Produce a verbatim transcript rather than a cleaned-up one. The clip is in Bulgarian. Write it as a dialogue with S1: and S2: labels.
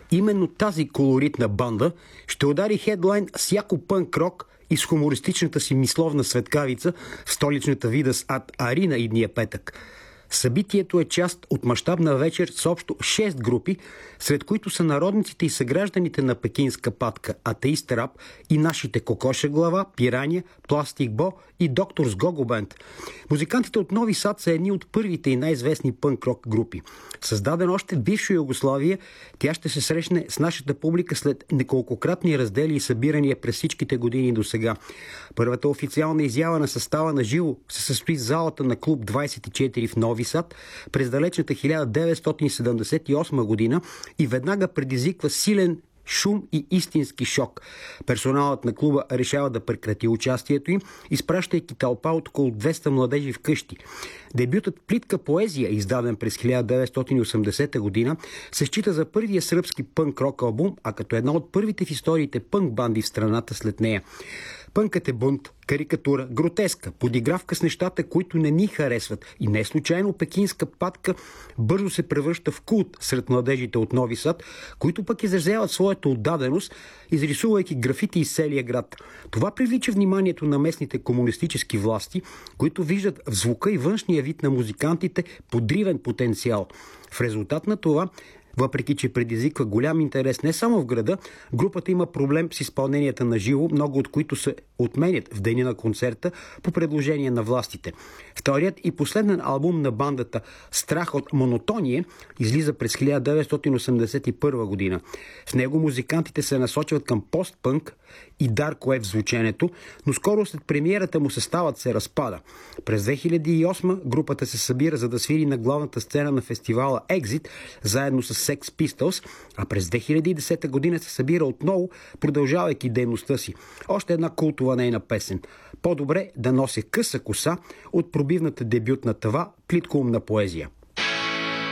S1: Именно тази колоритна банда ще удари хедлайн с яко пънк-рок и с хумористичната си мисловна светкавица в столичната Видас Ад Арина идния петък. Събитието е част от мащабна вечер с общо шест групи, сред които са народниците и съгражданите на пекинска патка Атеист Рап и нашите Кокоша глава, Пирания, Пластик Бо и Доктор с Гого Бенд. Музикантите от Нови Сад са едни от първите и най-известни пънк-рок групи. Създадена още в бивша Югославия, тя ще се срещне с нашата публика след неколкократни раздели и събирания през всичките години до сега. Първата официална изява на състава на живо се състои в залата на клуб двайсет и четири в Нови Сад през далечната хиляда деветстотин седемдесет и осма година и веднага предизвиква силен шум и истински шок. Персоналът на клуба решава да прекрати участието им, изпращайки тълпа от около двеста младежи вкъщи. Дебютът Плитка поезия, издаден през хиляда деветстотин и осемдесета година, се счита за първия сръбски пънк-рок албум, а като една от първите в историите пънк банди в страната след нея. Пънкът е бунт, карикатура, гротеска, подигравка с нещата, които не ни харесват. И не случайно пекинска патка бързо се превръща в култ сред младежите от Нови Сад, които пък изразяват своята отдаденост, изрисувайки графити из целия град. Това привлича вниманието на местните комунистически власти, които виждат в звука и външния вид на музикантите подривен потенциал. В резултат на това, въпреки че предизвиква голям интерес не само в града, групата има проблем с изпълненията на живо, много от които се отменят в деня на концерта по предложение на властите. Вторият и последен албум на бандата "Страх от монотония" излиза през хиляда деветстотин осемдесет и първа година. В него музикантите се насочват към постпънк и дарк уейв звученето, но скоро след премиерата му съставът се разпада. През две хиляди и осма групата се събира, за да свири на главната сцена на фестивала Exit заедно с Sex Pistols, а през две хиляди и десета година се събира отново, продължавайки дейността си. Още една култова нейна песен. По-добре да нося къса коса от пробивната дебютна тъва Плитко умна поезия.